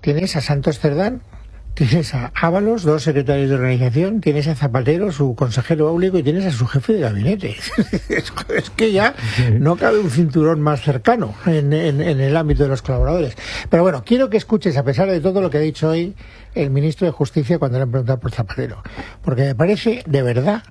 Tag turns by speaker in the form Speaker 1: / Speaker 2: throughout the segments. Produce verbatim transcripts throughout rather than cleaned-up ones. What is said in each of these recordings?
Speaker 1: tienes a Santos Cerdán, tienes a Ábalos, dos secretarios de organización, tienes a Zapatero, su consejero áulico, y tienes a su jefe de gabinete. Es que ya no cabe un cinturón más cercano en, en, en el ámbito de los colaboradores. Pero bueno, quiero que escuches, a pesar de todo lo que ha dicho hoy el ministro de Justicia cuando le han preguntado por Zapatero, porque me parece, de verdad,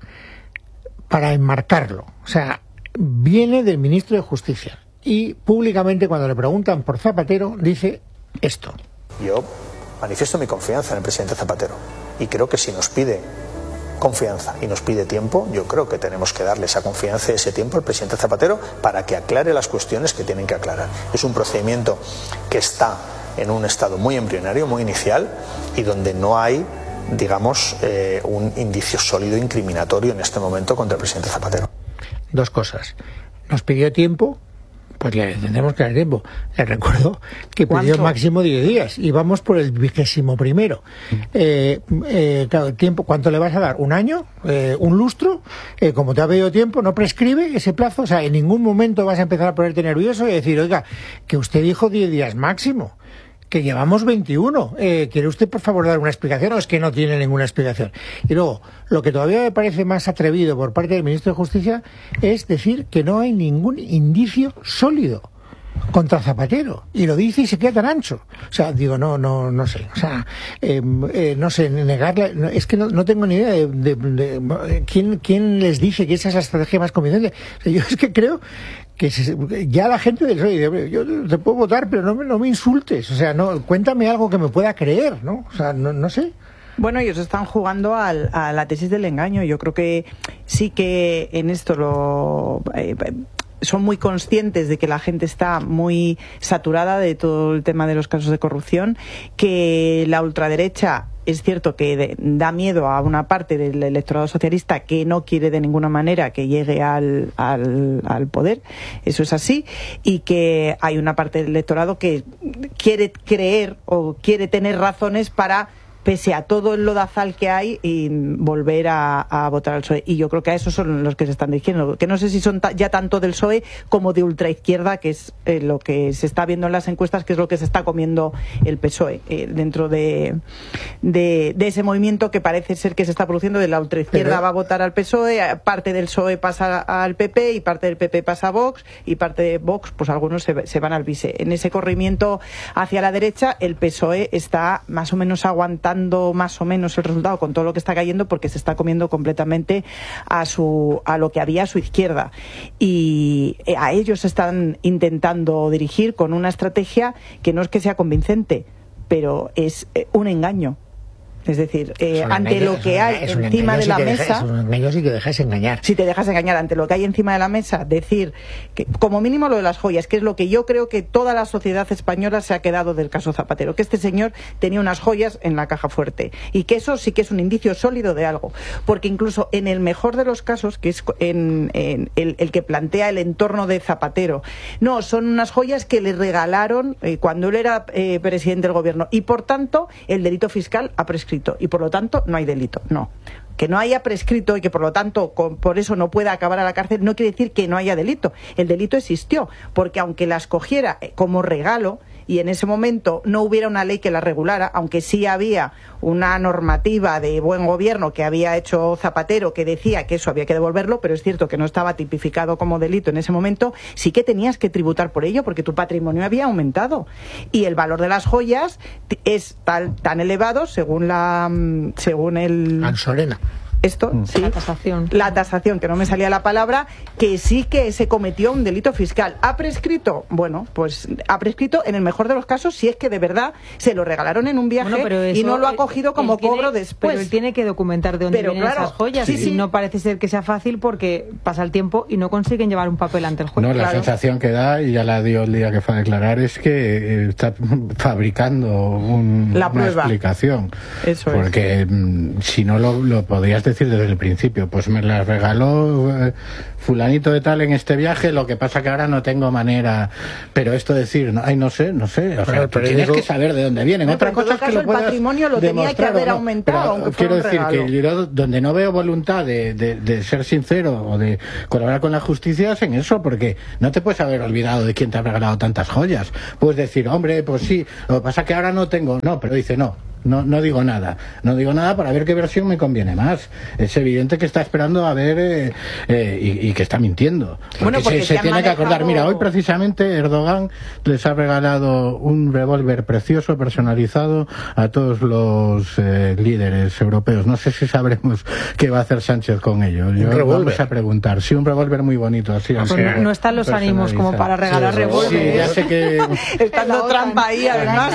Speaker 1: para enmarcarlo. O sea, viene del ministro de Justicia y públicamente cuando le preguntan por Zapatero dice esto.
Speaker 2: Yo manifiesto mi confianza en el presidente Zapatero y creo que si nos pide confianza y nos pide tiempo, yo creo que tenemos que darle esa confianza y ese tiempo al presidente Zapatero para que aclare las cuestiones que tienen que aclarar. Es un procedimiento que está en un estado muy embrionario, muy inicial, y donde no hay, digamos, eh, un indicio sólido incriminatorio en este momento contra el presidente Zapatero.
Speaker 1: Dos cosas. Nos pidió tiempo. Pues le tendremos que dar tiempo. Le recuerdo que pidió máximo diez días y vamos por el vigésimo primero. Eh, eh, claro, tiempo, ¿cuánto le vas a dar? ¿Un año? Eh, ¿Un lustro? Eh, como te ha pedido tiempo, no prescribe ese plazo. O sea, en ningún momento vas a empezar a ponerte nervioso y decir, oiga, que usted dijo diez días máximo, que llevamos veintiuno. Eh, ¿Quiere usted, por favor, dar una explicación o es que no tiene ninguna explicación? Y luego, lo que todavía me parece más atrevido por parte del ministro de Justicia es decir que no hay ningún indicio sólido contra Zapatero. Y lo dice y se queda tan ancho. O sea, digo, no, no, no sé. O sea, eh, eh, no sé, negarla. No, es que no, no tengo ni idea de, de, de, de quién, quién les dice que esa es la estrategia más convincente. O sea, yo es que creo que se, ya la gente del P S O E, yo te puedo votar, pero no me, no me insultes. O sea, no, cuéntame algo que me pueda creer, ¿no? O sea, no, no sé.
Speaker 3: Bueno, ellos están jugando al, a la tesis del engaño. Yo creo que sí que en esto lo... Eh, son muy conscientes de que la gente está muy saturada de todo el tema de los casos de corrupción, que la ultraderecha es cierto que de, da miedo a una parte del electorado socialista que no quiere de ninguna manera que llegue al, al, al poder, eso es así, y que hay una parte del electorado que quiere creer o quiere tener razones para, pese a todo el lodazal que hay, y volver a, a votar al P S O E. Y yo creo que a esos son los que se están dirigiendo, que no sé si son ta- ya tanto del P S O E como de ultraizquierda, que es eh, lo que se está viendo en las encuestas, que es lo que se está comiendo el P S O E, eh, dentro de, de, de ese movimiento que parece ser que se está produciendo de la ultraizquierda. Pero va a votar al P S O E, parte del P S O E pasa al P P, y parte del P P pasa a Vox, y parte de Vox, pues algunos se, se van al B I S E. En ese corrimiento hacia la derecha, el P S O E está más o menos aguantando más o menos el resultado con todo lo que está cayendo, porque se está comiendo completamente a su a lo que había a su izquierda, y a ellos se están intentando dirigir con una estrategia que no es que sea convincente, pero es un engaño. Es decir, eh, ante engaño, lo que hay encima de la
Speaker 1: si
Speaker 3: mesa...
Speaker 1: Deja, es un engaño si te dejas engañar.
Speaker 3: Si te dejas engañar ante lo que hay encima de la mesa, decir que, como mínimo, lo de las joyas, que es lo que yo creo que toda la sociedad española se ha quedado del caso Zapatero, que este señor tenía unas joyas en la caja fuerte, y que eso sí que es un indicio sólido de algo. Porque incluso en el mejor de los casos, que es en, en el, el que plantea el entorno de Zapatero, no, son unas joyas que le regalaron eh, cuando él era eh, presidente del gobierno, y por tanto el delito fiscal ha prescrito. Y por lo tanto no hay delito. No. Que no haya prescrito y que por lo tanto con, por eso no pueda acabar a la cárcel no quiere decir que no haya delito. El delito existió, porque aunque las cogiera como regalo y en ese momento no hubiera una ley que la regulara, aunque sí había una normativa de buen gobierno que había hecho Zapatero que decía que eso había que devolverlo, pero es cierto que no estaba tipificado como delito en ese momento, sí que tenías que tributar por ello porque tu patrimonio había aumentado, y el valor de las joyas es tal, tan elevado según la según el
Speaker 1: Ansolena.
Speaker 3: Esto,
Speaker 4: mm.
Speaker 3: sí,
Speaker 4: la tasación.
Speaker 3: La tasación, que no me salía la palabra, que sí que se cometió un delito fiscal. ¿Ha prescrito? Bueno, pues ha prescrito en el mejor de los casos si es que de verdad se lo regalaron en un viaje, bueno, pero y no lo ha cogido como
Speaker 4: tiene,
Speaker 3: cobro después.
Speaker 4: Pero él tiene que documentar de dónde
Speaker 3: pero,
Speaker 4: vienen
Speaker 3: claro,
Speaker 4: esas joyas,
Speaker 3: sí,
Speaker 4: y
Speaker 3: sí.
Speaker 4: no parece ser que sea fácil porque pasa el tiempo y no consiguen llevar un papel ante el juez.
Speaker 5: No, la
Speaker 3: claro.
Speaker 5: sensación que da, y ya la dio el día que fue a declarar, es que está fabricando un,
Speaker 3: la
Speaker 5: una explicación.
Speaker 3: Eso
Speaker 5: porque
Speaker 3: es.
Speaker 5: si no lo, lo podrías decir decir desde el principio, pues me las regaló eh, fulanito de tal en este viaje, lo que pasa que ahora no tengo manera, pero esto decir, no, ay, no sé, no sé, o sea, tú tienes que saber de dónde vienen.
Speaker 3: No,
Speaker 5: Otra cosa es que
Speaker 3: caso,
Speaker 5: lo puedas
Speaker 3: el patrimonio lo tenía que haber
Speaker 5: no,
Speaker 3: aumentado, aunque
Speaker 5: quiero
Speaker 3: fuera un
Speaker 5: decir
Speaker 3: regalo.
Speaker 5: que yo donde no veo voluntad de, de, de ser sincero o de colaborar con la justicia es en eso, porque no te puedes haber olvidado de quién te ha regalado tantas joyas. Puedes decir, hombre, pues sí, lo que pasa que ahora no tengo, no, pero dice, no, no, no digo nada, no digo nada para ver qué versión me conviene más. Es evidente que está esperando a ver eh, eh, y, y que está mintiendo. Porque
Speaker 3: bueno, porque
Speaker 5: se, se tiene
Speaker 3: manejado...
Speaker 5: que acordar, mira, hoy precisamente Erdogan les ha regalado un revólver precioso, personalizado a todos los eh, líderes europeos. No sé si sabremos qué va a hacer Sánchez con ello. Yo vamos a preguntar. Sí, un revólver muy bonito, así.
Speaker 4: Pues no, no están los ánimos como para regalar sí, revólveres.
Speaker 5: Sí, ya sé que...
Speaker 3: Estando trampa ahí, además.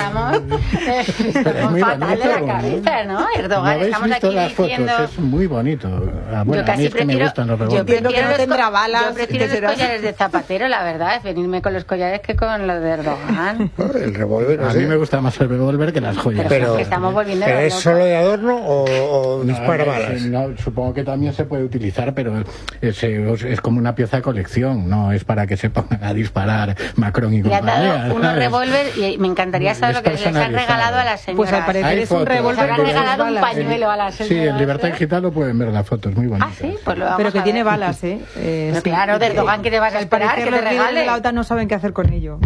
Speaker 6: Estamos fatal de la cabeza, ¿no? Erdogan,
Speaker 5: ¿no
Speaker 6: estamos
Speaker 5: visto
Speaker 6: aquí
Speaker 5: las
Speaker 6: diciendo...
Speaker 5: fotos? Es muy bonito. Ah, bueno,
Speaker 6: yo casi
Speaker 5: a mí es
Speaker 6: prefiero,
Speaker 5: que me gustan los
Speaker 6: yo
Speaker 5: revólveres.
Speaker 6: prefiero,
Speaker 3: no
Speaker 6: los,
Speaker 3: tendrá balas,
Speaker 6: yo prefiero los collares de Zapatero, la verdad, es venirme con los collares que con los de Erdogan.
Speaker 1: El revólver, no
Speaker 5: a
Speaker 1: sé.
Speaker 5: mí me gusta más el revólver que las joyas.
Speaker 6: Pero, pero, estamos volviendo
Speaker 1: ¿pero es
Speaker 6: loco.
Speaker 1: solo de adorno o, o
Speaker 5: no,
Speaker 1: dispara
Speaker 5: no,
Speaker 1: balas?
Speaker 5: No, supongo que también se puede utilizar, pero es, es como una pieza de colección, no es para que se pongan a disparar Macron y compañía.
Speaker 6: Le ha dado unos revólver y me encantaría saber lo que les han regalado a las señoras.
Speaker 4: Pues al parecer es un revólver.
Speaker 6: Les habrán regalado un pañuelo a las señoras.
Speaker 5: Sí, en Libertad Digital lo pueden ver las fotos, muy bonitas.
Speaker 6: Ah, sí, pues lo vamos
Speaker 4: pero que
Speaker 6: a
Speaker 4: tiene
Speaker 6: ver.
Speaker 4: balas, ¿eh? eh
Speaker 6: no,
Speaker 4: sí.
Speaker 6: Claro, de Erdogan, ¿qué te vas a esperar? Que te
Speaker 4: los líderes
Speaker 6: regale.
Speaker 4: de la OTAN no saben qué hacer con ello.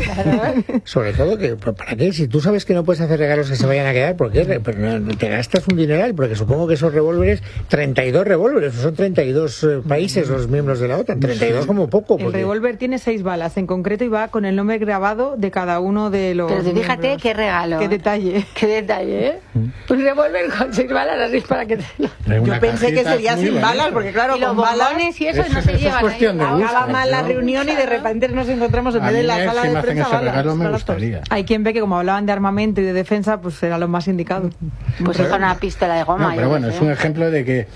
Speaker 1: Sobre todo, que ¿para qué? Si tú sabes que no puedes hacer regalos que se vayan a quedar, ¿por qué? Pero no, te gastas un dineral, porque supongo que esos revólveres, treinta y dos revólveres, son treinta y dos eh, países los miembros de la OTAN, treinta y dos como poco.
Speaker 4: El
Speaker 1: Porque...
Speaker 4: revólver tiene seis balas en concreto y va con el nombre grabado de cada uno de los.
Speaker 6: Pero fíjate
Speaker 4: miembros.
Speaker 6: qué regalo.
Speaker 4: Qué detalle.
Speaker 6: Qué detalle, ¿eh? Un revólver con seis balas así para que te lo...
Speaker 3: Yo pensé que sería sin
Speaker 5: bonita.
Speaker 3: balas, porque claro,
Speaker 6: y los
Speaker 3: con balas
Speaker 6: bombones y eso
Speaker 5: es,
Speaker 6: no se
Speaker 5: es
Speaker 6: llevan
Speaker 5: cuestión
Speaker 6: ahí.
Speaker 5: de gusto.
Speaker 3: acaba mal la
Speaker 5: ¿no?
Speaker 3: reunión y de repente nos encontramos en
Speaker 5: A
Speaker 3: vez de
Speaker 5: mí
Speaker 3: la
Speaker 5: es,
Speaker 3: sala
Speaker 5: si
Speaker 3: de
Speaker 5: me hacen
Speaker 3: prensa
Speaker 5: ese
Speaker 3: balas.
Speaker 5: regalo me
Speaker 3: baratos.
Speaker 5: gustaría.
Speaker 4: Hay quien ve que como hablaban de armamento y de defensa, pues era lo más indicado.
Speaker 6: Pues es una pistola de goma.
Speaker 5: No, pero
Speaker 6: yo
Speaker 5: bueno,
Speaker 6: qué
Speaker 5: es
Speaker 6: sé.
Speaker 5: un ejemplo de que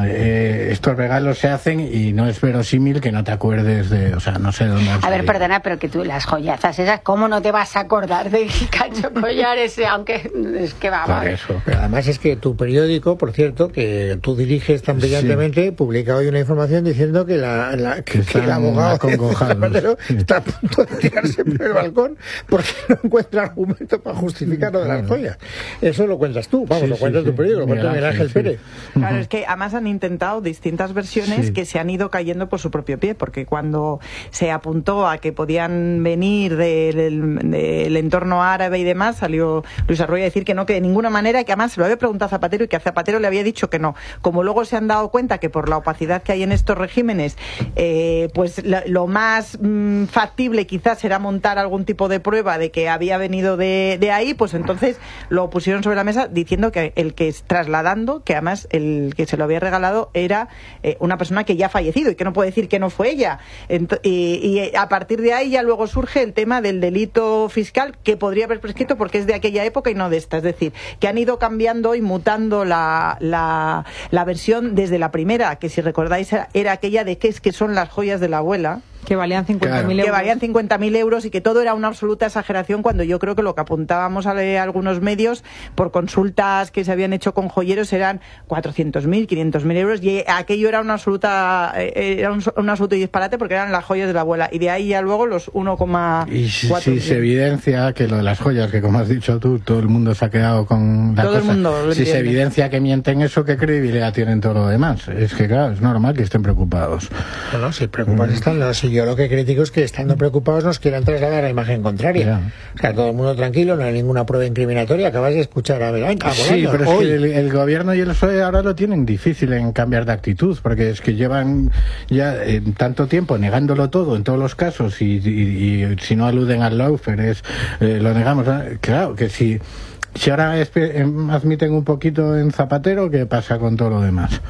Speaker 5: eh, estos regalos se hacen y no es verosímil que no te acuerdes de, o sea, no sé dónde han
Speaker 6: A ver,
Speaker 5: salido.
Speaker 6: perdona, pero que tú las joyazas esas, ¿cómo no te vas a acordar de Cacho Collar ese? Aunque es que vamos.
Speaker 5: Por eso.
Speaker 1: Pero además es que tu periódico, por cierto, que tú diriges tan brillantemente, sí. publica hoy una información diciendo que, la, la, que, que el abogado de sí. está a punto de tirarse por el balcón porque no encuentra argumento para justificar lo de las joyas. Eso lo cuentas tú, vamos,
Speaker 5: sí,
Speaker 1: lo cuenta
Speaker 5: sí,
Speaker 1: tu
Speaker 5: sí.
Speaker 1: periódico, lo cuenta Miguel Ángel sí. Pérez.
Speaker 3: Claro, es que además han intentado distintas versiones sí. que se han ido cayendo por su propio pie, porque cuando se apuntó a que podían venir del, del, del entorno árabe y demás, salió Luis Arroyo a decir que no, que de ninguna manera, que además se lo había preguntado a Zapatero y que a Zapatero le había dicho que no. Como luego se han dado cuenta que por la opacidad que hay en estos regímenes, eh, pues lo, lo más mmm, factible quizás era montar algún tipo de prueba de que había venido de, de ahí, pues entonces lo pusieron sobre la mesa diciendo que el que es trasladando, que además el que se lo había regalado era eh, una persona que ya ha fallecido y que no puede decir que no fue ella. Ent- y, y a partir de ahí ya luego surge el tema del delito fiscal que podría haber prescrito porque es de aquella época y no de esta. Es decir, que han ido cambiando y mutando la, la, la versión desde la primera, que si recordáis era, era aquella de que es que son las joyas de la abuela.
Speaker 4: Que valían cincuenta mil
Speaker 3: Claro.
Speaker 4: euros.
Speaker 3: Que valían cincuenta mil euros y que todo era una absoluta exageración cuando yo creo que lo que apuntábamos a algunos medios por consultas que se habían hecho con joyeros eran cuatrocientos mil, quinientos mil euros y aquello era una absoluta era un, un absoluto disparate porque eran las joyas de la abuela y de ahí ya luego los uno coma cuatro.
Speaker 5: Y si se evidencia que lo de las joyas, que como has dicho tú, todo el mundo se ha quedado con la
Speaker 3: todo
Speaker 5: cosa.
Speaker 3: El mundo lo
Speaker 5: si
Speaker 3: entiende.
Speaker 5: se evidencia que mienten eso, ¿qué credibilidad tienen todo lo demás? Es que claro, es normal que estén preocupados.
Speaker 1: No, no, si preocupados mm. están, no, si yo lo que critico es que estando preocupados nos quieran trasladar la imagen contraria. Yeah. O sea, todo el mundo tranquilo, no hay ninguna prueba incriminatoria. Acabas de escuchar a ver, a
Speaker 5: sí, pero es
Speaker 1: hoy.
Speaker 5: que el, el gobierno y el P S O E ahora lo tienen difícil en cambiar de actitud, porque es que llevan ya eh, tanto tiempo negándolo todo en todos los casos y, y, y si no aluden al lawfare es eh, lo negamos. Claro que si si ahora espe- admiten un poquito en Zapatero, ¿qué pasa con todo lo demás?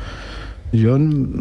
Speaker 5: Yo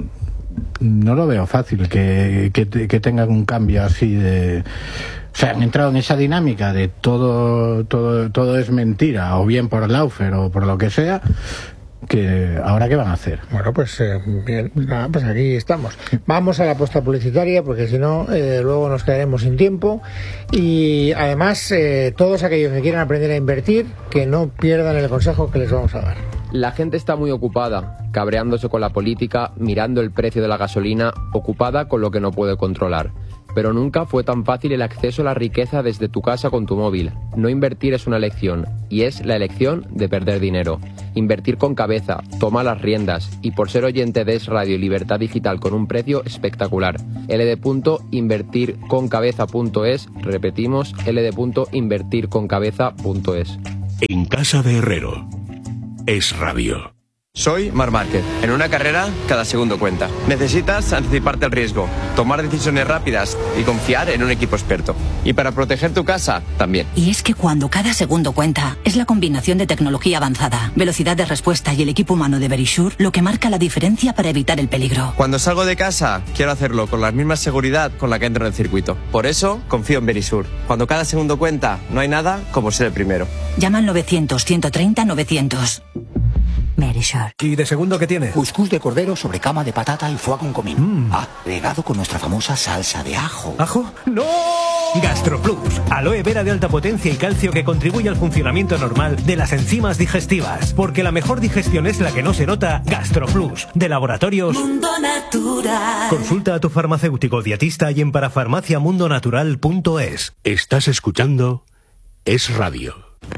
Speaker 5: no lo veo fácil que, que, que tengan un cambio así de... O sea, han entrado en esa dinámica de todo todo todo es mentira, o bien por lawfare o por lo que sea, que ahora qué van a hacer.
Speaker 1: Bueno, pues eh, bien, nada, pues aquí estamos. Vamos a la apuesta publicitaria porque si no, eh, luego nos quedaremos sin tiempo. Y además, eh, todos aquellos que quieran aprender a invertir, que no pierdan el consejo que les vamos a dar.
Speaker 7: La gente está muy ocupada, cabreándose con la política, mirando el precio de la gasolina, ocupada con lo que no puede controlar. Pero nunca fue tan fácil el acceso a la riqueza desde tu casa con tu móvil. No invertir es una elección, y es la elección de perder dinero. Invertir con cabeza, toma las riendas, y por ser oyente de Es Radio y Libertad Digital con un precio espectacular. L D punto invertir con cabeza punto es, repetimos, L D punto invertir con cabeza punto es.
Speaker 8: En casa de Herrero, Es Radio.
Speaker 9: Soy Marc Márquez. En una carrera, cada segundo cuenta. Necesitas anticiparte al riesgo, tomar decisiones rápidas y confiar en un equipo experto. Y para proteger tu casa, también.
Speaker 10: Y es que cuando cada segundo cuenta, es la combinación de tecnología avanzada, velocidad de respuesta y el equipo humano de Verisure lo que marca la diferencia para evitar el peligro.
Speaker 9: Cuando salgo de casa, quiero hacerlo con la misma seguridad con la que entro en el circuito. Por eso, confío en Verisure. Cuando cada segundo cuenta, no hay nada como ser el primero.
Speaker 10: Llama al novecientos, ciento treinta, novecientos. Verisure.
Speaker 11: ¿Y de segundo qué tiene?
Speaker 12: Cuscús de cordero sobre cama de patata y foie con comino. Mm. Ah, regado con nuestra famosa salsa de ajo.
Speaker 11: ¿Ajo? ¡No! GastroPlus, aloe vera de alta potencia y calcio que contribuye al funcionamiento normal de las enzimas digestivas. Porque la mejor digestión es la que no se nota. GastroPlus, de Laboratorios
Speaker 13: Mundo Natural.
Speaker 11: Consulta a tu farmacéutico dietista y en parafarmacia mundo natural punto es.
Speaker 8: Estás escuchando Es Radio.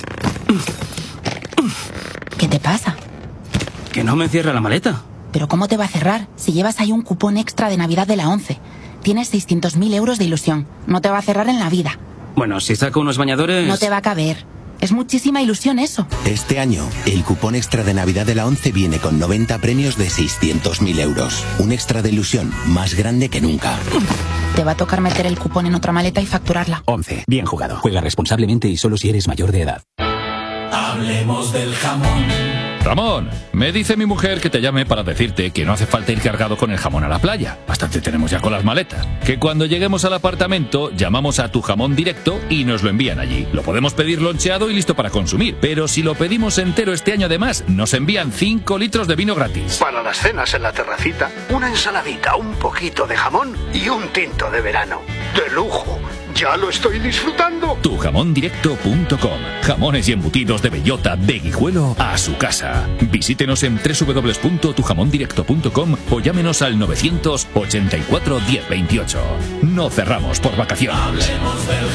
Speaker 10: ¿Qué te pasa?
Speaker 14: Que no me cierra la maleta.
Speaker 10: ¿Pero cómo te va a cerrar si llevas ahí un cupón extra de Navidad de la ONCE? Tienes seiscientos mil euros de ilusión. No te va a cerrar en la vida.
Speaker 14: Bueno, si saco unos bañadores...
Speaker 10: No te va a caber. Es muchísima ilusión eso.
Speaker 12: Este año, el cupón extra de Navidad de la ONCE viene con noventa premios de seiscientos mil euros. Un extra de ilusión más grande que nunca.
Speaker 10: Te va a tocar meter el cupón en otra maleta y facturarla.
Speaker 12: ONCE. Bien jugado. Juega responsablemente y solo si eres mayor de edad.
Speaker 15: Hablemos del jamón. Ramón, me dice mi mujer que te llame para decirte que no hace falta ir cargado con el jamón a la playa. Bastante tenemos ya con las maletas. Que cuando lleguemos al apartamento, llamamos a Tu Jamón Directo y nos lo envían allí. Lo podemos pedir loncheado y listo para consumir. Pero si lo pedimos entero este año además, nos envían cinco litros de vino gratis.
Speaker 16: Para las cenas en la terracita, una ensaladita, un poquito de jamón y un tinto de verano. ¡De lujo! ¡Ya lo estoy disfrutando!
Speaker 15: tu jamón directo punto com. Jamones y embutidos de bellota, de Guijuelo a su casa. Visítenos en doble u doble u doble u punto tu jamón directo punto com o llámenos al novecientos ochenta y cuatro diez veintiocho. No cerramos por vacaciones. Hablemos del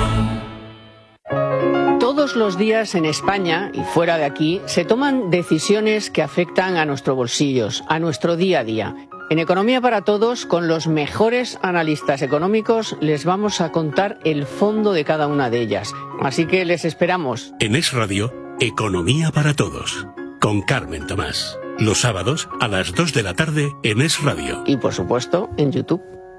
Speaker 17: jamón. Todos los días en España y fuera de aquí se toman decisiones que afectan a nuestros bolsillos, a nuestro día a día. En Economía para Todos, con los mejores analistas económicos, les vamos a contar el fondo de cada una de ellas. Así que les esperamos.
Speaker 8: En Es Radio, Economía para Todos, con Carmen Tomás. Los sábados a las dos de la tarde en Es Radio.
Speaker 17: Y por supuesto, en YouTube.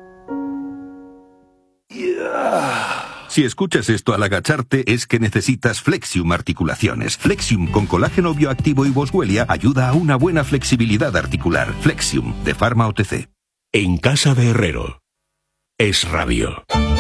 Speaker 18: Si escuchas esto al agacharte es que necesitas Flexium Articulaciones. Flexium con colágeno bioactivo y boswellia ayuda a una buena flexibilidad articular. Flexium, de Pharma O T C.
Speaker 8: En casa de Herrero, Es Radio.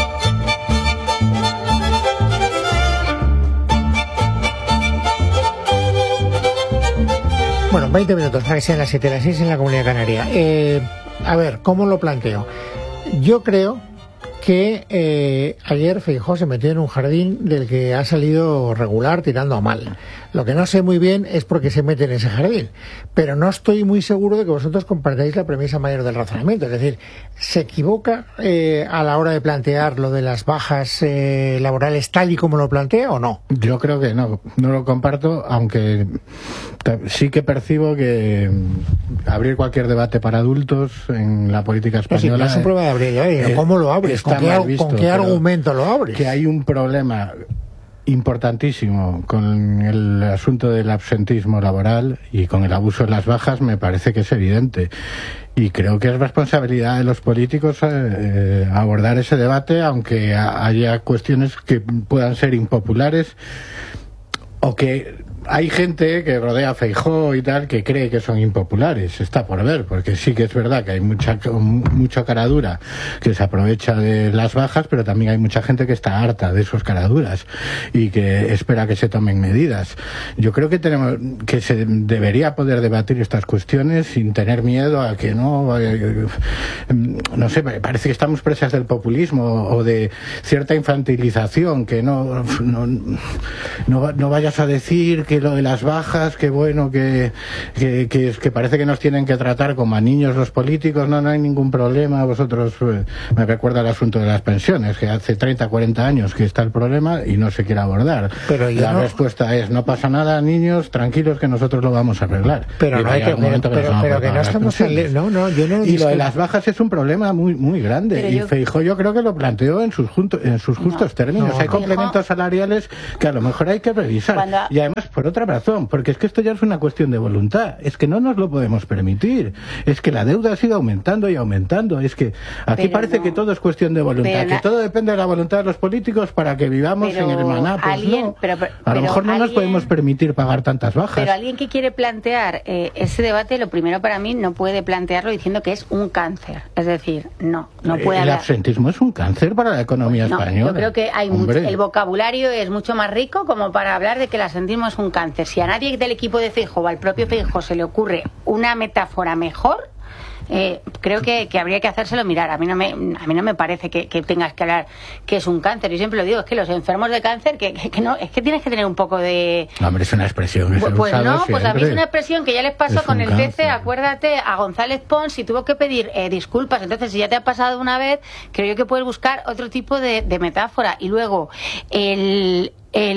Speaker 1: Bueno, veinte minutos para que sean las siete, las seis en la Comunidad Canaria. Eh, a ver, ¿cómo lo planteo? Yo creo que eh, ayer Feijóo se metió en un jardín del que ha salido regular tirando a mal. Lo que no sé muy bien es por qué se mete en ese jardín, pero no estoy muy seguro de que vosotros compartáis la premisa mayor del razonamiento. Es decir, ¿se equivoca eh, a la hora de plantear lo de las bajas eh, laborales tal y como lo plantea o no?
Speaker 5: Yo creo que no, no lo comparto, aunque sí que percibo que abrir cualquier debate para adultos en la política española...
Speaker 1: No, sí, no es un problema de abrirlo, ¿eh? Eh, ¿Cómo lo abres? ¿Con qué, visto, ¿Con qué argumento lo abres?
Speaker 5: Que hay un problema importantísimo con el asunto del absentismo laboral y con el abuso de las bajas, me parece que es evidente. Y creo que es responsabilidad de los políticos eh, abordar ese debate, aunque haya cuestiones que puedan ser impopulares o que hay gente que rodea a Feijóo y tal que cree que son impopulares. Está por ver, porque sí que es verdad que hay mucha mucha caradura que se aprovecha de las bajas, pero también hay mucha gente que está harta de esos caraduras y que espera que se tomen medidas. Yo creo que tenemos que se debería poder debatir estas cuestiones sin tener miedo a que no eh, no sé, parece que estamos presas del populismo o de cierta infantilización, que no no, no, no vaya vas a decir que lo de las bajas, que bueno, que, que, que, que parece que nos tienen que tratar como a niños los políticos. No, no hay ningún problema. Vosotros, eh, me recuerda el asunto de las pensiones, que hace treinta, cuarenta años que está el problema y no se quiere abordar.
Speaker 1: Pero
Speaker 5: la
Speaker 1: no...
Speaker 5: respuesta es, no pasa nada, niños, tranquilos que nosotros lo vamos a arreglar.
Speaker 1: Pero no hay que, pero, que, pero, pero que no estamos en... no, no, yo no
Speaker 5: y lo de las bajas es un problema muy muy grande.
Speaker 1: Pero
Speaker 5: y
Speaker 1: yo...
Speaker 5: Feijóo yo creo que lo planteó en sus, junto, en sus justos no, términos. No, hay no. complementos salariales que a lo mejor hay que revisar. Cuando... Y además, por otra razón, porque es que esto ya es una cuestión de voluntad. Es que no nos lo podemos permitir. Es que la deuda ha sido aumentando y aumentando. Es que aquí pero parece no. que todo es cuestión de voluntad, pero que na... todo depende de la voluntad de los políticos para que vivamos pero en el maná. Pues alguien, no. pero, pero, a lo mejor no alguien... nos podemos permitir pagar tantas bajas.
Speaker 6: Pero alguien que quiere plantear eh, ese debate, lo primero para mí no puede plantearlo diciendo que es un cáncer. Es decir, no, no puede
Speaker 5: El
Speaker 6: hablar.
Speaker 5: absentismo es un cáncer para la economía
Speaker 6: no,
Speaker 5: española.
Speaker 6: Yo creo que hay mucho, el vocabulario es mucho más rico como para hablar de que el absentismo es un cáncer. Si a nadie del equipo de Feijóo o al propio Feijóo se le ocurre una metáfora mejor, Eh, creo que, que habría que hacérselo mirar. A mí no me, a mí no me parece que, que tengas que hablar que es un cáncer. Yo siempre lo digo, es que los enfermos de cáncer, que, que, que no, es que tienes que tener un poco de...
Speaker 5: Hombre, es una expresión que
Speaker 6: Pues,
Speaker 5: se
Speaker 6: pues
Speaker 5: ha usado
Speaker 6: no, pues a mí es una expresión que ya les pasó
Speaker 5: es
Speaker 6: con el P C,
Speaker 5: cáncer.
Speaker 6: acuérdate, a González Pons y tuvo que pedir eh, disculpas. Entonces, si ya te ha pasado una vez, creo yo que puedes buscar otro tipo de, de metáfora. Y luego, el...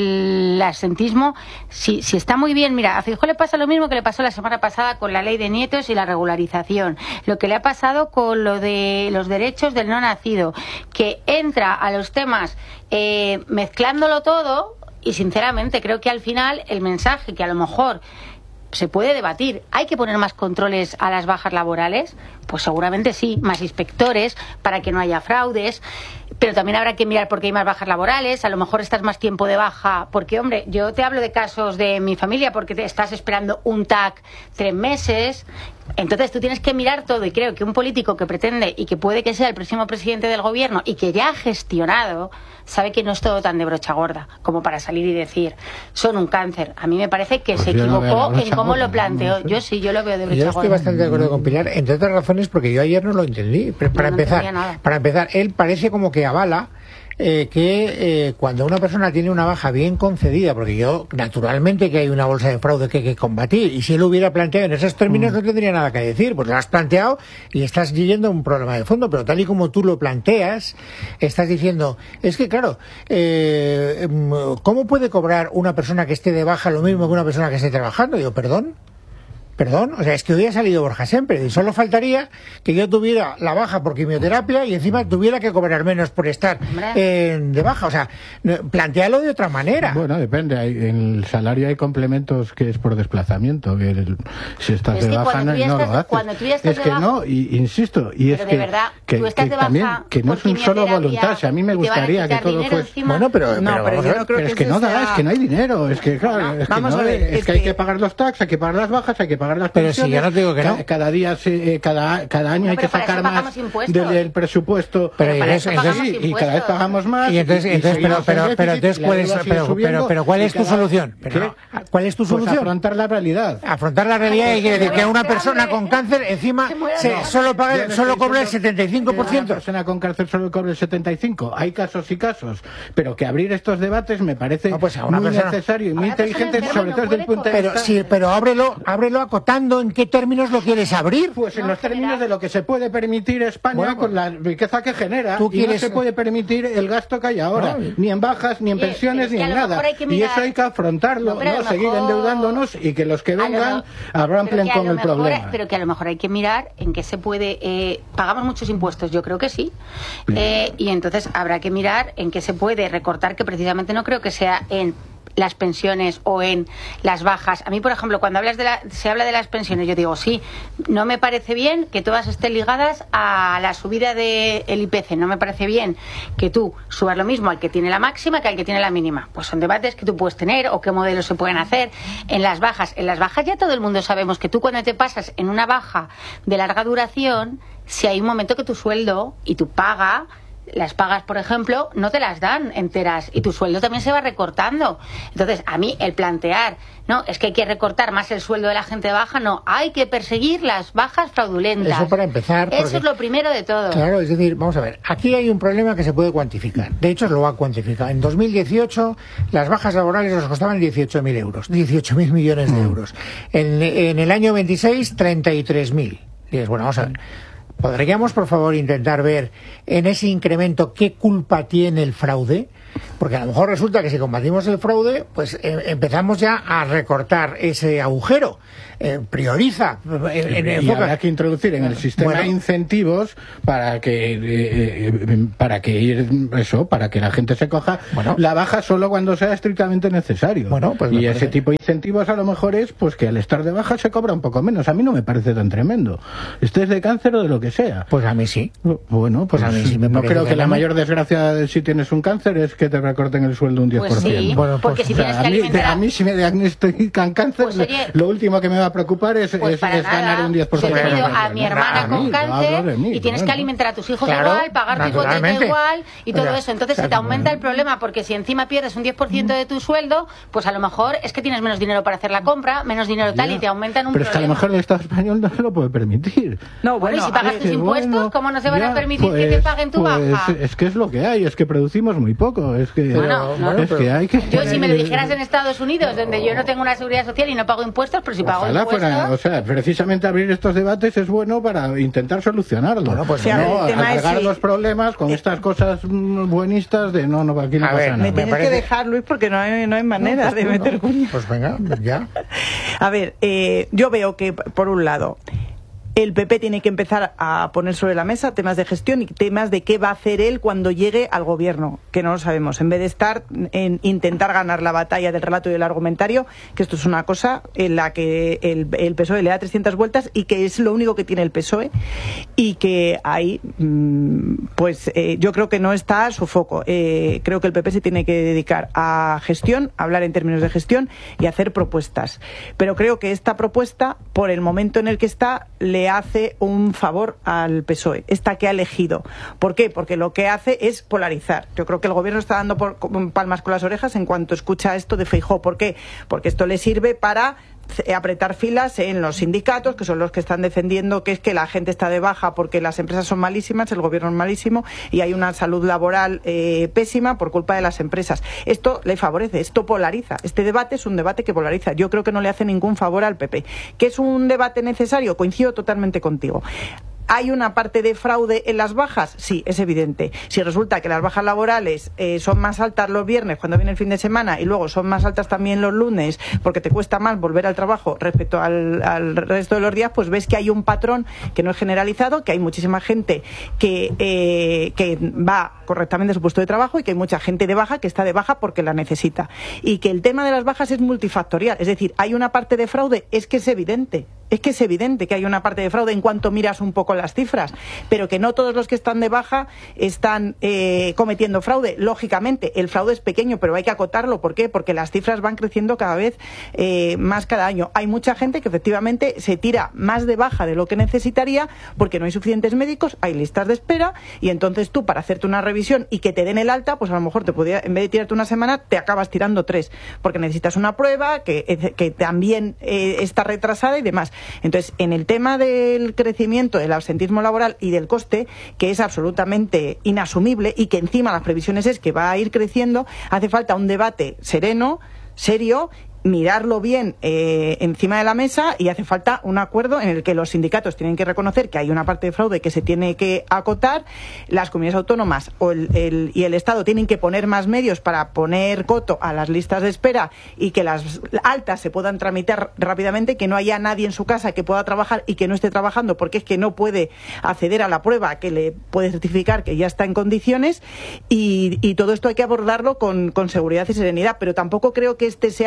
Speaker 6: el absentismo, si, si está muy bien, mira, a Feijóo le pasa lo mismo que le pasó la semana pasada con la ley de nietos y la regularización, lo que le ha pasado con lo de los derechos del no nacido, que entra a los temas eh, mezclándolo todo y sinceramente creo que al final el mensaje que a lo mejor se puede debatir, ¿hay que poner más controles a las bajas laborales? Pues seguramente sí, más inspectores para que no haya fraudes, pero también habrá que mirar por qué hay más bajas laborales, a lo mejor estás más tiempo de baja, porque hombre, yo te hablo de casos de mi familia porque te estás esperando un T A C tres meses, entonces tú tienes que mirar todo y creo que un político que pretende y que puede que sea el próximo presidente del gobierno y que ya ha gestionado, sabe que no es todo tan de brocha gorda como para salir y decir son un cáncer. A mí me parece que pues se equivocó no en cómo gorda, lo planteó. No sé. Yo sí, yo lo veo de brocha gorda.
Speaker 1: Yo estoy bastante de acuerdo con Pilar, entre otras razones porque yo ayer no lo entendí. Para no empezar, para empezar, él parece como que avala Eh, que eh, cuando una persona tiene una baja bien concedida, porque yo naturalmente que hay una bolsa de fraude que hay que combatir, y si él lo hubiera planteado en esos términos mm. no tendría nada que decir, pues lo has planteado y estás yendo a un problema de fondo, pero tal y como tú lo planteas, estás diciendo, es que claro, eh, ¿cómo puede cobrar una persona que esté de baja lo mismo que una persona que esté trabajando? Digo, perdón. Perdón, o sea, es que hoy ha salido Borja Semper y solo faltaría que yo tuviera la baja por quimioterapia y encima tuviera que cobrar menos por estar eh, de baja. O sea, plantéalo de otra manera.
Speaker 5: Bueno, depende. Hay, en el salario hay complementos que es por desplazamiento. Que el, si estás es de baja no, no lo haces.
Speaker 6: Cuando tú ya estás
Speaker 5: es que no, y, insisto, y
Speaker 6: pero
Speaker 5: es que,
Speaker 6: verdad,
Speaker 5: que, que también que no es un solo voluntad. Si a mí me gustaría que todo fuese...
Speaker 1: Bueno, pero,
Speaker 3: no,
Speaker 1: pero,
Speaker 3: pero yo no creo
Speaker 5: pero
Speaker 3: que
Speaker 5: es que no da, es que no hay dinero. Es que claro, es que, no, es que hay que pagar los taxes, hay que pagar las bajas, hay que pagar las pensiones.
Speaker 1: Pero si yo no digo que
Speaker 5: cada,
Speaker 1: no.
Speaker 5: cada día, se, cada, cada año no, hay que sacar más del, del presupuesto.
Speaker 1: Pero, pero entonces,
Speaker 5: entonces, y, y cada vez pagamos más.
Speaker 1: Y entonces, y, entonces y pero, pero, déficit, pero, entonces, ¿cuál es, pero, pero, pero, ¿cuál es tu solución? Pero, ¿cuál es tu
Speaker 5: pues
Speaker 1: solución?
Speaker 5: Afrontar la realidad.
Speaker 1: Afrontar la realidad y quiere decir que una persona con cáncer encima se, no, solo paga, solo cobra el setenta y cinco por ciento.
Speaker 5: Una persona con cáncer solo cobra el setenta y cinco por ciento. Hay casos y casos. Pero que abrir estos debates me parece no, pues muy persona, necesario y muy inteligente, sobre todo desde el punto de vista.
Speaker 1: Sí, pero ábrelo, ábrelo acotando en qué términos lo quieres abrir.
Speaker 5: Pues en los términos de lo que se puede permitir España bueno, con la riqueza que genera.
Speaker 1: ¿tú
Speaker 5: y
Speaker 1: quieres...
Speaker 5: no se puede permitir el gasto que hay ahora, no, ni en bajas, ni en pensiones, ni en nada. Mirar... Y eso hay que afrontarlo, no, no seguir mejor... endeudándonos y que los que vengan hablen con el
Speaker 6: mejor,
Speaker 5: problema.
Speaker 6: Pero que a lo mejor hay que mirar en qué se puede... Eh, pagamos muchos impuestos, yo creo que sí. Eh, y entonces habrá que mirar en qué se puede recortar, que precisamente no creo que sea en las pensiones o en las bajas. A mí, por ejemplo, cuando hablas de la, se habla de las pensiones, yo digo, sí, no me parece bien que todas estén ligadas a la subida del I P C. No me parece bien que tú subas lo mismo al que tiene la máxima que al que tiene la mínima. Pues son debates que tú puedes tener o qué modelos se pueden hacer. En las bajas, en las bajas ya todo el mundo sabemos que tú cuando te pasas en una baja de larga duración, si hay un momento que tu sueldo y tu paga las pagas, por ejemplo, no te las dan enteras y tu sueldo también se va recortando. Entonces, a mí el plantear, no, es que hay que recortar más el sueldo de la gente baja, no, hay que perseguir las bajas fraudulentas.
Speaker 1: Eso para empezar. Porque,
Speaker 6: eso es lo primero de todo.
Speaker 1: Claro, es decir, vamos a ver, aquí hay un problema que se puede cuantificar. De hecho, lo va a cuantificar. En dos mil dieciocho, las bajas laborales nos costaban dieciocho mil euros, dieciocho mil millones de euros. En, en el año veintiséis, treinta y tres mil. Dices, bueno, vamos a ver. ¿Podríamos, por favor, intentar ver en ese incremento qué culpa tiene el fraude? Porque a lo mejor resulta que si combatimos el fraude, pues eh, empezamos ya a recortar ese agujero. Eh, prioriza.
Speaker 5: Eh, en, y habrá que introducir en el sistema bueno, incentivos para que eh, eh, para que ir eso, para que la gente se coja bueno, la baja solo cuando sea estrictamente necesario. Bueno, pues y ese tipo de incentivos a lo mejor es pues que al estar de baja se cobra un poco menos. A mí no me parece tan tremendo. Estés de cáncer o de lo que sea.
Speaker 1: Pues a mí sí.
Speaker 5: Bueno, pues, pues a mí sí me no creo que, que la mí... mayor desgracia de si tienes un cáncer es que te recorten el sueldo un diez por ciento.
Speaker 6: Pues sí, bueno, pues, porque si tienes
Speaker 5: o sea,
Speaker 6: que
Speaker 5: a, mí,
Speaker 6: alimentar...
Speaker 5: a mí si me diagnostican cáncer, pues, oye, lo último que me va a preocupar es,
Speaker 6: pues
Speaker 5: es, es ganar un diez por ciento.
Speaker 6: Yo he tenido a mi hermana a con mí, cáncer mí, y tienes claro. que alimentar a tus hijos claro, igual, pagar tu hipoteca igual y todo eso. Entonces claro, se te aumenta el problema porque si encima pierdes un diez por ciento de tu sueldo, pues a lo mejor es que tienes menos dinero para hacer la compra, menos dinero tal y te aumentan un
Speaker 5: Pero
Speaker 6: problema.
Speaker 5: es que a lo mejor el Estado español no se lo puede permitir.
Speaker 6: No, bueno, bueno y si pagas tus impuestos, bueno, ¿cómo no se van ya, a permitir pues, que te paguen tu
Speaker 5: pues,
Speaker 6: baja?
Speaker 5: Es que es lo que hay, es que producimos muy poco. Es que,
Speaker 6: bueno, no,
Speaker 5: es que hay que...
Speaker 6: Yo si me lo dijeras en Estados Unidos, donde yo no tengo una seguridad social y no pago impuestos, pero si pago
Speaker 5: Ojalá
Speaker 6: impuestos...
Speaker 5: Fuera, o sea, precisamente abrir estos debates es bueno para intentar solucionarlo. Bueno, pues sí, no alargar los problemas con estas cosas buenistas de no, no, aquí no a pasa
Speaker 3: ver,
Speaker 5: nada.
Speaker 3: Me tienes parece... que dejar, Luis, porque no hay, no hay manera no, pues de meter cuña.
Speaker 1: Pues venga, ya.
Speaker 3: A ver, eh, yo veo que, por un lado, el P P tiene que empezar a poner sobre la mesa temas de gestión y temas de qué va a hacer él cuando llegue al gobierno, que no lo sabemos. En vez de estar en intentar ganar la batalla del relato y del argumentario, que esto es una cosa en la que el, el P S O E le da trescientas vueltas y que es lo único que tiene el P S O E y que ahí, pues eh, yo creo que no está a su foco. Eh, creo que el P P se tiene que dedicar a gestión, a hablar en términos de gestión y a hacer propuestas. Pero creo que esta propuesta, por el momento en el que está, le hace un favor al P S O E, esta que ha elegido. ¿Por qué? Porque lo que hace es polarizar. Yo creo que el gobierno está dando por, palmas con las orejas en cuanto escucha esto de Feijóo. ¿Por qué? Porque esto le sirve para apretar filas en los sindicatos, que son los que están defendiendo que es que la gente está de baja porque las empresas son malísimas, el gobierno es malísimo y hay una salud laboral eh, pésima por culpa de las empresas. Esto le favorece, esto polariza. Este debate es un debate que polariza. Yo creo que no le hace ningún favor al P P. ¿Que es un debate necesario? Coincido totalmente contigo. ¿Hay una parte de fraude en las bajas? Sí, es evidente. Si resulta que las bajas laborales eh, son más altas los viernes cuando viene el fin de semana y luego son más altas también los lunes porque te cuesta más volver al trabajo respecto al, al resto de los días, pues ves que hay un patrón que no es generalizado, que hay muchísima gente que, eh, que va correctamente a su puesto de trabajo y que hay mucha gente de baja que está de baja porque la necesita. Y que el tema de las bajas es multifactorial. Es decir, hay una parte de fraude, es que es evidente. Es que es evidente que hay una parte de fraude en cuanto miras un poco las cifras, pero que no todos los que están de baja están eh, cometiendo fraude. Lógicamente, el fraude es pequeño, pero hay que acotarlo. ¿Por qué? Porque las cifras van creciendo cada vez eh, más cada año. Hay mucha gente que efectivamente se tira más de baja de lo que necesitaría porque no hay suficientes médicos, hay listas de espera y entonces tú para hacerte una revisión y que te den el alta, pues a lo mejor te podría, en vez de tirarte una semana, te acabas tirando tres, porque necesitas una prueba que, que también eh, está retrasada y demás. Entonces, en el tema del crecimiento del absentismo laboral y del coste, que es absolutamente inasumible y que encima las previsiones es que va a ir creciendo, hace falta un debate sereno, serio, mirarlo bien eh, encima de la mesa y hace falta un acuerdo en el que los sindicatos tienen que reconocer que hay una parte de fraude que se tiene que acotar, las comunidades autónomas o el, el, y el Estado tienen que poner más medios para poner coto a las listas de espera y que las altas se puedan tramitar rápidamente, que no haya nadie en su casa que pueda trabajar y que no esté trabajando porque es que no puede acceder a la prueba que le puede certificar que ya está en condiciones y, y todo esto hay que abordarlo con, con seguridad y serenidad, pero tampoco creo que este sea el punto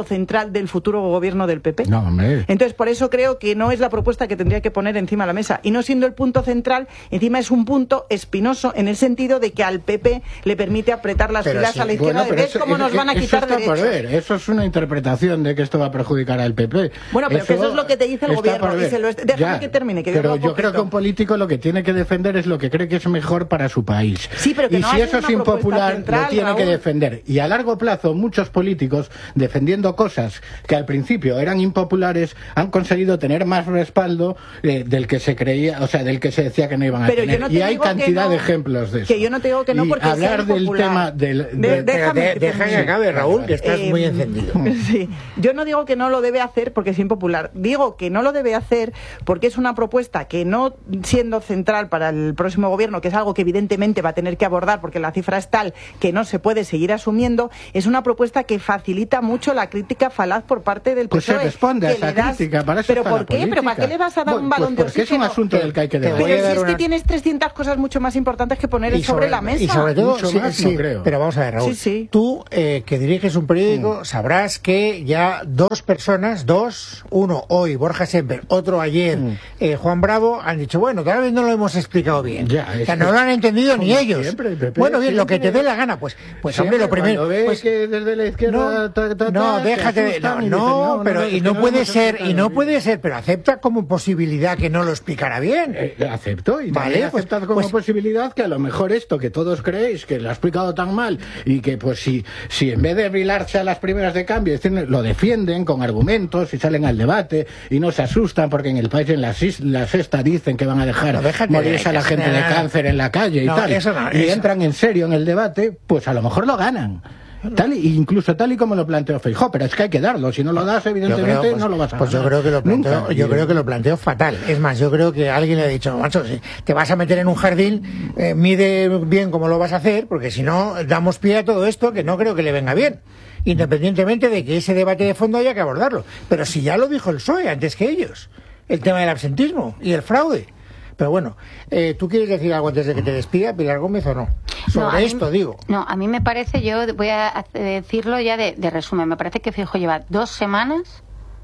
Speaker 3: central del futuro gobierno del P P.
Speaker 5: No, hombre.
Speaker 3: Entonces, por eso creo que no es la propuesta que tendría que poner encima de la mesa. Y no siendo el punto central, encima es un punto espinoso en el sentido de que al P P le permite apretar las
Speaker 5: Pero
Speaker 3: filas
Speaker 5: sí,
Speaker 3: a la izquierda.
Speaker 5: bueno,
Speaker 3: ¿Ves
Speaker 5: eso,
Speaker 3: cómo
Speaker 5: eso,
Speaker 3: nos van a
Speaker 5: eso
Speaker 3: quitar
Speaker 5: está
Speaker 3: derechos?
Speaker 5: Por ver. Eso es una interpretación de que esto va a perjudicar al P P.
Speaker 3: Bueno, pero
Speaker 5: eso
Speaker 3: que eso es lo que te dice el
Speaker 5: está
Speaker 3: gobierno.
Speaker 5: por ver.
Speaker 3: Y se lo est- Déjame
Speaker 5: Ya,
Speaker 3: que termine. Que
Speaker 5: pero
Speaker 3: digo
Speaker 5: yo creo que un político lo que tiene que defender es lo que cree que es mejor para su país.
Speaker 3: Sí, pero que
Speaker 5: y
Speaker 3: no
Speaker 5: si
Speaker 3: haya
Speaker 5: eso es
Speaker 3: una propuesta
Speaker 5: impopular,
Speaker 3: central,
Speaker 5: lo tiene
Speaker 3: Raúl.
Speaker 5: que defender. Y a largo plazo, muchos políticos, defendiendo cosas que al principio eran impopulares, han conseguido tener más respaldo eh, del que se creía, o sea, del que se decía que no iban a
Speaker 3: Pero yo
Speaker 5: tener.
Speaker 3: no te
Speaker 5: y hay
Speaker 3: digo que
Speaker 5: cantidad
Speaker 3: no,
Speaker 5: de ejemplos de eso.
Speaker 3: Que yo no te digo que no
Speaker 5: Y
Speaker 3: porque sea
Speaker 5: hablar del
Speaker 3: impopular.
Speaker 5: tema del...
Speaker 3: De-
Speaker 5: de-
Speaker 3: déjame
Speaker 1: de-
Speaker 3: que
Speaker 1: deja que
Speaker 3: termine.
Speaker 1: acabe, Raúl, que estás
Speaker 3: Eh,
Speaker 1: muy encendido.
Speaker 3: Sí. Yo no digo que no lo debe hacer porque es impopular. Digo que no lo debe hacer porque es una propuesta que, no siendo central para el próximo gobierno, que es algo que evidentemente va a tener que abordar porque la cifra es tal que no se puede seguir asumiendo, es una propuesta que facilita mucho la crítica falaz por parte del P S O E.
Speaker 5: Pues se responde a
Speaker 3: que
Speaker 5: esa
Speaker 3: le das-
Speaker 5: crítica, para eso
Speaker 3: ¿Pero
Speaker 5: está
Speaker 3: por
Speaker 5: la
Speaker 3: qué? ¿Pero para
Speaker 5: política.
Speaker 3: qué le vas a dar
Speaker 5: Bueno,
Speaker 3: un balón
Speaker 5: pues
Speaker 3: de
Speaker 5: porque
Speaker 3: oxígeno?
Speaker 5: es un asunto del que hay que
Speaker 3: Pero
Speaker 5: debatir.
Speaker 3: si es que tienes trescientas cosas mucho más importantes que poner
Speaker 1: Y
Speaker 3: sobre, la mesa.
Speaker 1: Y sobre todo,
Speaker 5: Mucho
Speaker 1: sí,
Speaker 5: más,
Speaker 1: sí,
Speaker 5: no creo.
Speaker 1: pero vamos a ver, Raúl.
Speaker 3: Sí, sí.
Speaker 1: Tú, eh, que diriges un periódico, sabrás que ya dos personas, dos, uno hoy, Borja Semper, otro ayer, eh, Juan Bravo, han dicho, bueno, tal vez no lo hemos explicado bien.
Speaker 5: Ya,
Speaker 1: o sea,
Speaker 5: es
Speaker 1: no
Speaker 5: que-
Speaker 1: lo han entendido ni
Speaker 5: como
Speaker 1: ellos.
Speaker 5: siempre, el P P
Speaker 1: Bueno, bien, lo que te
Speaker 5: siempre-
Speaker 1: dé la gana, pues, pues
Speaker 5: Siempre
Speaker 1: hombre, lo primero...
Speaker 5: cuando ves
Speaker 1: pues,
Speaker 5: que desde la izquierda
Speaker 1: no,
Speaker 5: ta, ta,
Speaker 1: no,
Speaker 5: ta, te
Speaker 1: déjate de,
Speaker 5: asustan
Speaker 1: no,
Speaker 5: y dicen,
Speaker 1: no,
Speaker 5: no,
Speaker 1: pero
Speaker 5: no,
Speaker 1: y
Speaker 5: es
Speaker 1: no
Speaker 5: que no
Speaker 1: puede
Speaker 5: hemos
Speaker 1: ser, y
Speaker 5: explicado
Speaker 1: no
Speaker 5: bien.
Speaker 1: puede ser, pero acepta como posibilidad que no lo explicará bien.
Speaker 5: Eh, acepto y
Speaker 1: Vale,
Speaker 5: también
Speaker 1: pues-
Speaker 5: aceptad como
Speaker 1: pues-
Speaker 5: posibilidad que a lo mejor esto que todos creéis que lo ha explicado tan mal y que pues si, si en vez de brilarse a las primeras de cambio dicen- lo defienden con argumentos y salen al debate y no se asustan porque en el país en la, sis- la sexta dicen que van a dejar
Speaker 1: No, déjate
Speaker 5: morirse
Speaker 1: de-
Speaker 5: a la gente de
Speaker 1: nada.
Speaker 5: cáncer en la calle y
Speaker 1: No,
Speaker 5: tal
Speaker 1: eso no,
Speaker 5: y
Speaker 1: eso-
Speaker 5: entran en serio en el debate, pues a lo mejor lo ganan. Tal y, incluso tal y como lo planteó Feijóo, pero es que hay que darlo, si no lo das
Speaker 1: Yo
Speaker 5: evidentemente
Speaker 1: creo, pues,
Speaker 5: no lo vas a
Speaker 1: pues yo
Speaker 5: ganar.
Speaker 1: creo que lo planteo,
Speaker 5: Nunca.
Speaker 1: yo
Speaker 5: Y-
Speaker 1: creo que lo planteo fatal. Es más, yo creo que alguien le ha dicho, macho, si te vas a meter en un jardín, eh, mide bien cómo lo vas a hacer, porque si no damos pie a todo esto que no creo que le venga bien. Independientemente de que ese debate de fondo haya que abordarlo. Pero si ya lo dijo el P S O E antes que ellos, el tema del absentismo y el fraude. Pero bueno, eh, ¿tú quieres decir algo antes de que te despida, Pilar Gómez, o no? Sobre
Speaker 6: No, a mí-
Speaker 1: esto, digo.
Speaker 6: No, a mí me parece, yo voy a decirlo ya de, de resumen, me parece que Feijóo lleva dos semanas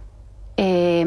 Speaker 6: eh,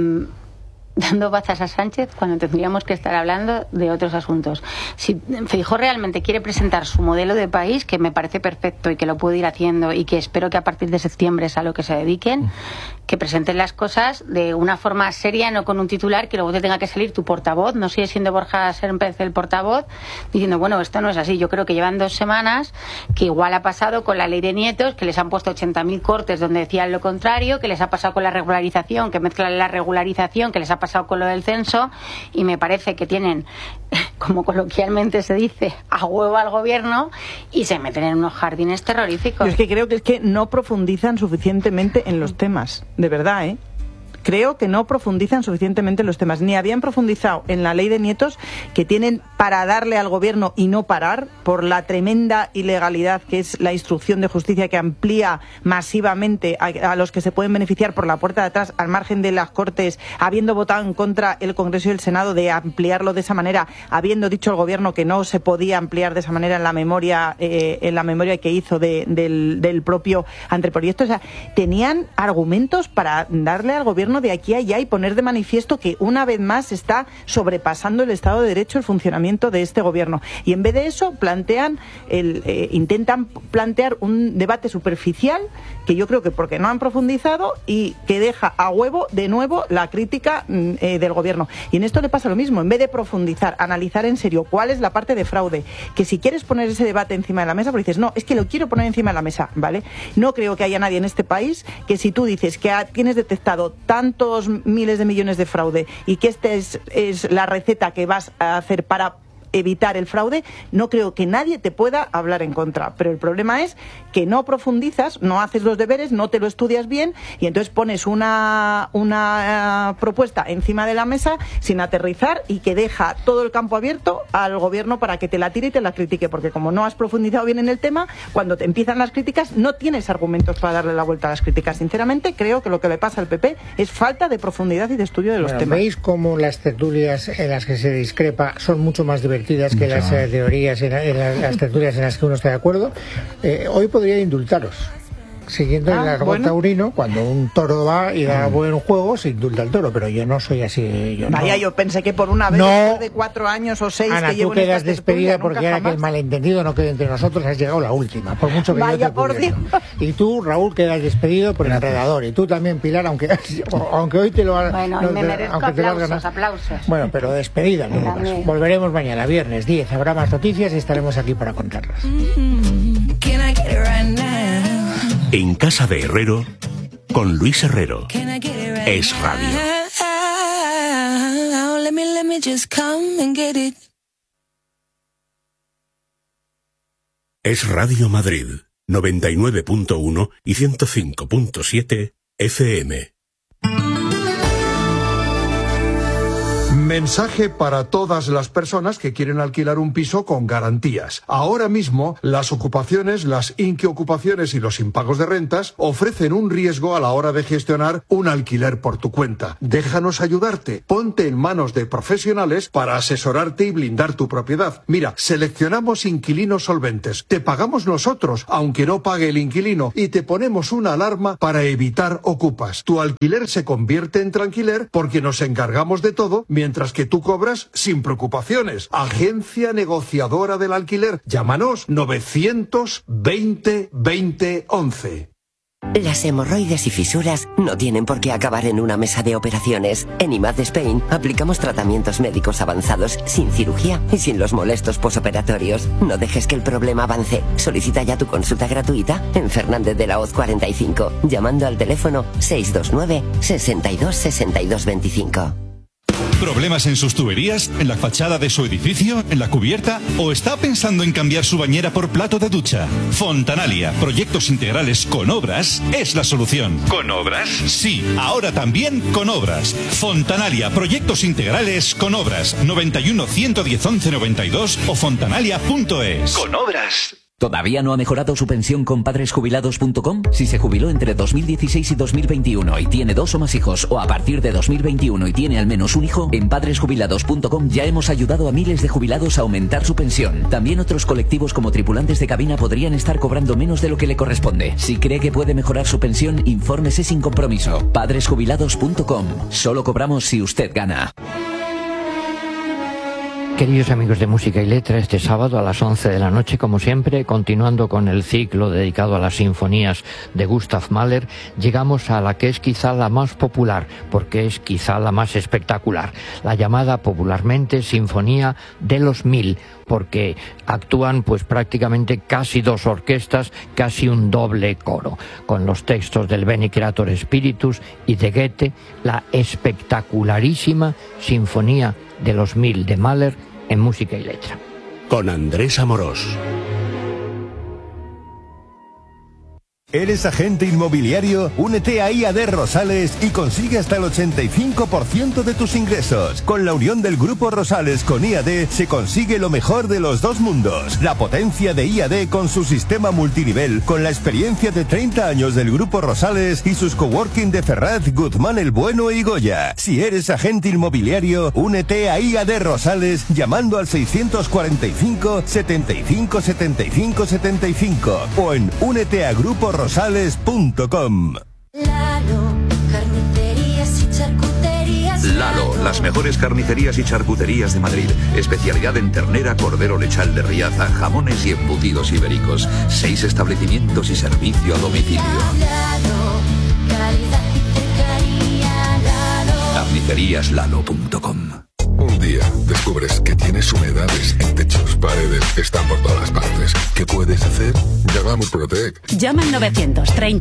Speaker 6: dando bazas a Sánchez cuando tendríamos que estar hablando de otros asuntos. Si Feijóo realmente quiere presentar su modelo de país, que me parece perfecto y que lo puede ir haciendo y que espero que a partir de septiembre es a lo que se dediquen, que presenten las cosas de una forma seria, no con un titular que luego te tenga que salir tu portavoz, no sigue siendo Borja Semper el portavoz, diciendo, bueno, esto no es así. Yo creo que llevan dos semanas, que igual ha pasado con la ley de nietos, que les han puesto ochenta mil cortes donde decían lo contrario, que les ha pasado con la regularización, que mezclan la regularización, que les ha pasado con lo del censo, y me parece que tienen, como coloquialmente se dice, a huevo al gobierno y se meten en unos jardines terroríficos.
Speaker 3: Yo es que creo que es que no profundizan suficientemente en los temas, de verdad, ¿eh? Creo que no profundizan suficientemente en los temas. Ni habían profundizado en la ley de nietos, que tienen para darle al gobierno y no parar, por la tremenda ilegalidad que es la instrucción de justicia que amplía masivamente a, a los que se pueden beneficiar por la puerta de atrás, al margen de las Cortes, habiendo votado en contra el Congreso y el Senado de ampliarlo de esa manera, habiendo dicho el gobierno que no se podía ampliar de esa manera en la memoria, eh, en la memoria que hizo de, del, del propio anteproyecto. O sea, tenían argumentos para darle al gobierno de aquí a allá y poner de manifiesto que una vez más está sobrepasando el Estado de Derecho el funcionamiento de este gobierno. Y en vez de eso plantean el, eh, intentan plantear un debate superficial que yo creo que porque no han profundizado y que deja a huevo de nuevo la crítica eh, del gobierno. Y en esto le pasa lo mismo. En vez de profundizar, analizar en serio cuál es la parte de fraude, que si quieres poner ese debate encima de la mesa, porque dices, no, es que lo quiero poner encima de la mesa, ¿vale? No creo que haya nadie en este país que si tú dices que ha, tienes detectado tantos miles de millones de fraude y que esta es, es la receta que vas a hacer para evitar el fraude, no creo que nadie te pueda hablar en contra. Pero el problema es que no profundizas, no haces los deberes, no te lo estudias bien y entonces pones una, una uh, propuesta encima de la mesa sin aterrizar y que deja todo el campo abierto al gobierno para que te la tire y te la critique, porque como no has profundizado bien en el tema, cuando te empiezan las críticas no tienes argumentos para darle la vuelta a las críticas. Sinceramente creo que lo que le pasa al P P es falta de profundidad y de estudio de los
Speaker 1: Bueno,
Speaker 3: temas.
Speaker 1: ¿veis cómo las tertulias en las que se discrepa son mucho más divertidas que las eh, teorías en, en las, las tertulias en las que uno está de acuerdo? Eh, hoy podría indultaros. siguiendo
Speaker 3: Ah,
Speaker 1: el árbol
Speaker 3: bueno.
Speaker 1: taurino, cuando un toro va y da buen juego, se indulta al toro, pero yo no soy así. Yo
Speaker 3: Vaya,
Speaker 1: no.
Speaker 3: yo pensé que por una vez,
Speaker 1: No.
Speaker 3: después de cuatro años o seis
Speaker 1: Ana,
Speaker 3: que llevo
Speaker 1: tú
Speaker 3: en
Speaker 1: quedas
Speaker 3: esta
Speaker 1: despedida
Speaker 3: tertulia,
Speaker 1: porque
Speaker 3: nunca
Speaker 1: ahora que el
Speaker 3: jamás.
Speaker 1: malentendido no quede entre nosotros, has llegado la última, por mucho que
Speaker 3: Vaya,
Speaker 1: yo te
Speaker 3: por
Speaker 1: cubierto. Y tú, Raúl, quedas despedido por enredador, y tú también, Pilar, aunque aunque hoy te lo ha-
Speaker 6: Bueno,
Speaker 1: no
Speaker 6: y me
Speaker 1: te-
Speaker 6: merezco
Speaker 1: aunque te lo has
Speaker 6: aplausos,
Speaker 1: ganado.
Speaker 6: aplausos.
Speaker 1: Bueno, pero despedida en todo
Speaker 6: También.
Speaker 1: caso. Volveremos mañana, viernes diez, habrá más noticias y estaremos aquí para contarlas.
Speaker 8: En Casa de Herrero, con Luis Herrero. Es Radio.
Speaker 13: Let me, let me just come and get it.
Speaker 8: Es Radio Madrid, noventa y nueve punto uno y ciento cinco punto siete F M.
Speaker 19: Mensaje para todas las personas que quieren alquilar un piso con garantías. Ahora mismo, las ocupaciones, las inquiocupaciones y los impagos de rentas ofrecen un riesgo a la hora de gestionar un alquiler por tu cuenta. Déjanos ayudarte. Ponte en manos de profesionales para asesorarte y blindar tu propiedad. Mira, seleccionamos inquilinos solventes. Te pagamos nosotros, aunque no pague el inquilino, y te ponemos una alarma para evitar ocupas. Tu alquiler se convierte en tranquiler porque nos encargamos de todo, mientras que tú cobras sin preocupaciones. Agencia negociadora del alquiler. Llámanos novecientos veinte veinte once.
Speaker 20: Las hemorroides y fisuras no tienen por qué acabar en una mesa de operaciones. En I M A D Spain aplicamos tratamientos médicos avanzados sin cirugía y sin los molestos posoperatorios. No dejes que el problema avance. Solicita ya tu consulta gratuita en Fernández de la Hoz cuarenta y cinco, llamando al teléfono seis dos nueve, sesenta y dos, sesenta y dos veinticinco.
Speaker 21: ¿Problemas en sus tuberías? ¿En la fachada de su edificio? ¿En la cubierta? ¿O está pensando en cambiar su bañera por plato de ducha? Fontanalia, proyectos integrales con obras, es la solución. ¿Con obras? Sí, ahora también con obras. Fontanalia, proyectos integrales con obras. noventa y uno, ciento diez, once noventa y dos o fontanalia punto es.
Speaker 22: Con obras. ¿Todavía no ha mejorado su pensión con padres jubilados punto com? Si se jubiló entre dos mil dieciséis y dos mil veintiuno y tiene dos o más hijos, o a partir de dos mil veintiuno y tiene al menos un hijo, en padres jubilados punto com ya hemos ayudado a miles de jubilados a aumentar su pensión. También otros colectivos como tripulantes de cabina podrían estar cobrando menos de lo que le corresponde. Si cree que puede mejorar su pensión, infórmese sin compromiso. padres jubilados punto com. Solo cobramos si usted gana.
Speaker 23: Queridos amigos de Música y Letra, este sábado a las once de la noche, como siempre, continuando con el ciclo dedicado a las sinfonías de Gustav Mahler, llegamos a la que es quizá la más popular, porque es quizá la más espectacular, la llamada popularmente Sinfonía de los Mil, porque actúan pues prácticamente casi dos orquestas, casi un doble coro, con los textos del Bene Creator Spiritus y de Goethe, la espectacularísima Sinfonía de los Mil de Mahler en Música y Letra.
Speaker 8: Con Andrés Amorós.
Speaker 24: ¿Eres agente inmobiliario? Únete a I A D Rosales y consigue hasta el ochenta y cinco por ciento de tus ingresos. Con la unión del Grupo Rosales con I A D se consigue lo mejor de los dos mundos. La potencia de I A D con su sistema multinivel, con la experiencia de treinta años del Grupo Rosales y sus coworking de Ferraz, Guzmán el Bueno y Goya. Si eres agente inmobiliario, únete a I A D Rosales llamando al seiscientos cuarenta y cinco, setenta y cinco, setenta y cinco, setenta y cinco o en únete a grupo rosales punto com.
Speaker 13: Lalo, carnicerías y charcuterías.
Speaker 25: Lalo, las mejores carnicerías y charcuterías de Madrid. Especialidad en ternera, cordero lechal de Riaza, jamones y embutidos ibéricos. Seis establecimientos y servicio a domicilio.
Speaker 13: Lalo, calidad y cercanía. Lalo.
Speaker 25: carnicerías lalo punto com.
Speaker 26: Un día descubres que tienes humedades en techos, paredes, están por todas partes. ¿Qué puedes hacer? Llama a Murprotec.
Speaker 27: Llama al novecientos treinta